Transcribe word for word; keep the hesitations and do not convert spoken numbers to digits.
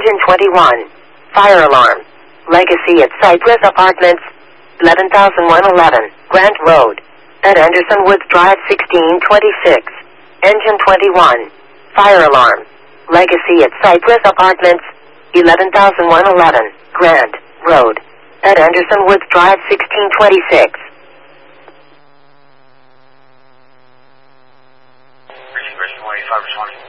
Engine twenty-one. Fire alarm. Legacy at Cypress Apartments, eleven thousand one hundred eleven, Grant Road. At Anderson Woods Drive sixteen twenty-six. Engine twenty-one. Fire alarm. Legacy at Cypress Apartments, eleven thousand one hundred eleven, Grant Road. At Anderson Woods Drive sixteen twenty-six. Reaching Bridge twenty-five twenty.